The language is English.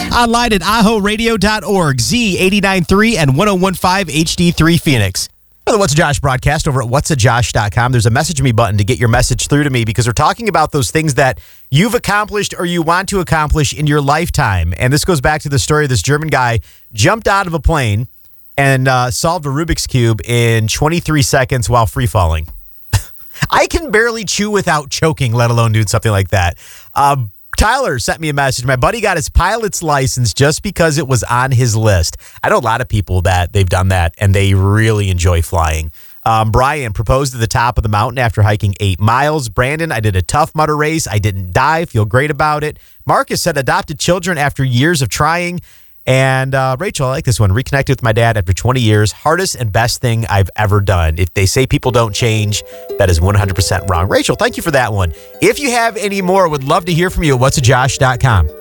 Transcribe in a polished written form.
Online at ahoradio.org, Z89.3 and 101.5 HD3 Phoenix. For the What's a Josh broadcast over at whatsajosh.com, there's a message me button to get your message through to me because we're talking about those things that you've accomplished or you want to accomplish in your lifetime. And this goes back to the story of this German guy jumped out of a plane and solved a Rubik's Cube in 23 seconds while free falling. I can barely chew without choking, let alone doing something like that. Tyler sent me a message. My buddy got his pilot's license just because it was on his list. I know a lot of people that they've done that, and they really enjoy flying. Brian proposed at the top of the mountain after hiking 8 miles. Brandon, I did a Tough Mudder race. I didn't die. Feel great about it. Marcus said adopted children after years of trying. And Rachel, I like this one. Reconnected with my dad after 20 years. Hardest and best thing I've ever done. If they say people don't change, that is 100% wrong. Rachel, thank you for that one. If you have any more, would love to hear from you at whatsajosh.com.